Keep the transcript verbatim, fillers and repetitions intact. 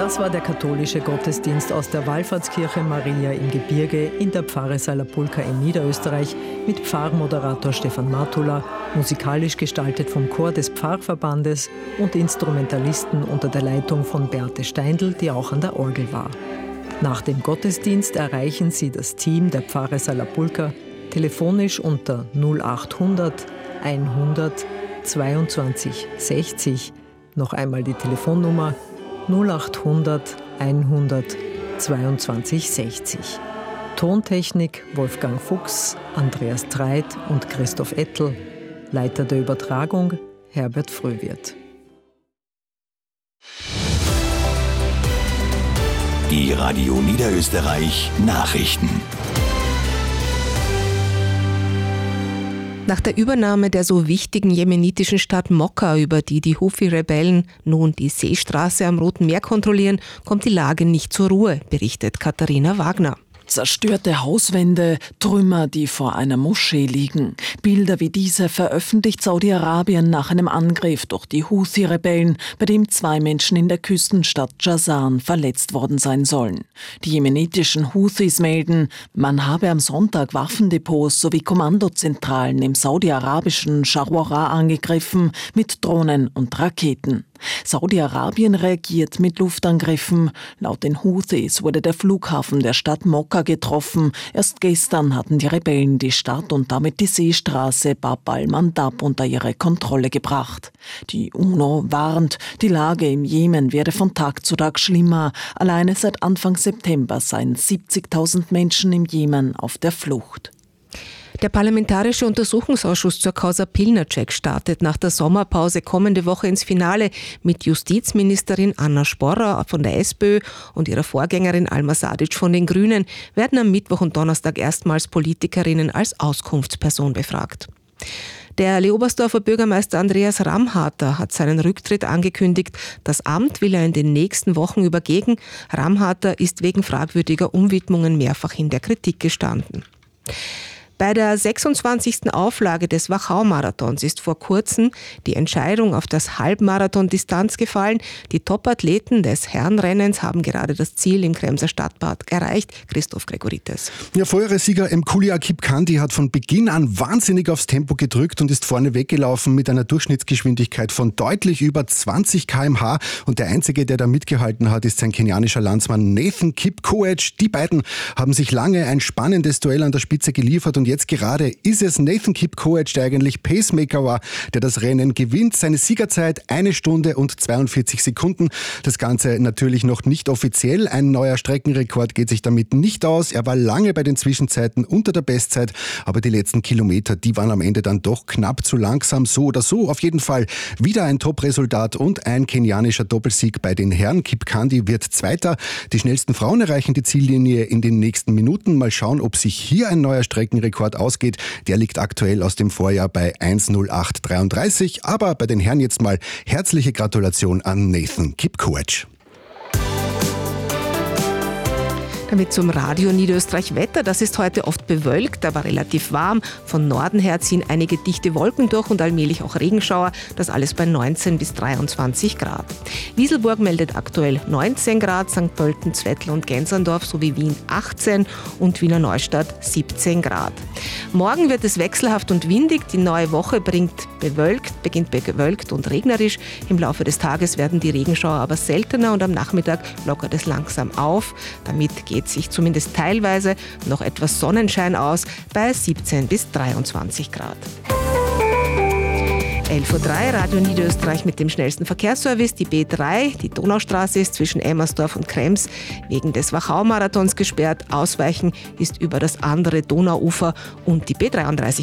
Das war der katholische Gottesdienst aus der Wallfahrtskirche Maria im Gebirge in der Pfarre Salapulca in Niederösterreich mit Pfarrmoderator Stefan Matula, musikalisch gestaltet vom Chor des Pfarrverbandes und Instrumentalisten unter der Leitung von Beate Steindl, die auch an der Orgel war. Nach dem Gottesdienst erreichen Sie das Team der Pfarre Salapulca telefonisch unter null achthundert hundert zweiundzwanzig sechzig. Noch einmal die Telefonnummer null achthundert hundert zweiundzwanzig sechzig. Tontechnik Wolfgang Fuchs, Andreas Treit und Christoph Ettel. Leiter der Übertragung Herbert Fröhwirth. Die Radio Niederösterreich Nachrichten. Nach der Übernahme der so wichtigen jemenitischen Stadt Mokka, über die die Houthi-Rebellen nun die Seestraße am Roten Meer kontrollieren, kommt die Lage nicht zur Ruhe, berichtet Katharina Wagner. Zerstörte Hauswände, Trümmer, die vor einer Moschee liegen. Bilder wie diese veröffentlicht Saudi-Arabien nach einem Angriff durch die Houthi-Rebellen, bei dem zwei Menschen in der Küstenstadt Jazan verletzt worden sein sollen. Die jemenitischen Houthis melden, man habe am Sonntag Waffendepots sowie Kommandozentralen im saudi-arabischen Scharwara angegriffen mit Drohnen und Raketen. Saudi-Arabien reagiert mit Luftangriffen. Laut den Houthis wurde der Flughafen der Stadt Mokka getroffen. Erst gestern hatten die Rebellen die Stadt und damit die Seestraße Bab al-Mandab unter ihre Kontrolle gebracht. Die UNO warnt, die Lage im Jemen werde von Tag zu Tag schlimmer. Alleine seit Anfang September seien siebzigtausend Menschen im Jemen auf der Flucht. Der Parlamentarische Untersuchungsausschuss zur Causa Pilnacek startet nach der Sommerpause kommende Woche ins Finale mit Justizministerin Anna Sporrer von der SPÖ und ihrer Vorgängerin Alma Sadic von den Grünen werden am Mittwoch und Donnerstag erstmals Politikerinnen als Auskunftsperson befragt. Der Leobersdorfer Bürgermeister Andreas Ramharter hat seinen Rücktritt angekündigt. Das Amt will er in den nächsten Wochen übergeben. Ramharter ist wegen fragwürdiger Umwidmungen mehrfach in der Kritik gestanden. Bei der sechsundzwanzigsten Auflage des Wachau-Marathons ist vor kurzem die Entscheidung auf das Halbmarathon-Distanz gefallen. Die Top-Athleten des Herrenrennens haben gerade das Ziel im Kremser Stadtbad erreicht. Christoph Gregorites. Ja, vorhere Sieger Mkulia Kipkandi hat von Beginn an wahnsinnig aufs Tempo gedrückt und ist vorne weggelaufen mit einer Durchschnittsgeschwindigkeit von deutlich über zwanzig Kilometer pro Stunde. Und der Einzige, der da mitgehalten hat, ist sein kenianischer Landsmann Nathan Kipkoech. Die beiden haben sich lange ein spannendes Duell an der Spitze geliefert und jetzt gerade ist es Nathan Kipkoech, der eigentlich Pacemaker war, der das Rennen gewinnt. Seine Siegerzeit eine Stunde und zweiundvierzig Sekunden. Das Ganze natürlich noch nicht offiziell. Ein neuer Streckenrekord geht sich damit nicht aus. Er war lange bei den Zwischenzeiten unter der Bestzeit, aber die letzten Kilometer, die waren am Ende dann doch knapp zu langsam. So oder so, auf jeden Fall wieder ein Top-Resultat und ein kenianischer Doppelsieg bei den Herren. Kipkandi wird Zweiter. Die schnellsten Frauen erreichen die Ziellinie in den nächsten Minuten. Mal schauen, ob sich hier ein neuer Streckenrekord ausgeht. Der liegt aktuell aus dem Vorjahr bei eins null acht dreiunddreißig. Aber bei den Herren jetzt mal herzliche Gratulation an Nathan Kipkoech. Damit zum Radio Niederösterreich Wetter. Das ist heute oft bewölkt, aber relativ warm. Von Norden her ziehen einige dichte Wolken durch und allmählich auch Regenschauer. Das alles bei neunzehn bis dreiundzwanzig Grad. Wieselburg meldet aktuell neunzehn Grad, Sankt Pölten, Zwettl und Gänserndorf sowie Wien achtzehn und Wiener Neustadt siebzehn Grad. Morgen wird es wechselhaft und windig. Die neue Woche bringt bewölkt, beginnt bewölkt und regnerisch. Im Laufe des Tages werden die Regenschauer aber seltener und am Nachmittag lockert es langsam auf. Damit geht sich zumindest teilweise noch etwas Sonnenschein aus bei siebzehn bis dreiundzwanzig Grad. elf Uhr drei, Radio Niederösterreich mit dem schnellsten Verkehrsservice. Die B drei, die Donaustraße, ist zwischen Emmersdorf und Krems wegen des Wachau-Marathons gesperrt. Ausweichen ist über das andere Donauufer und die B dreiunddreißig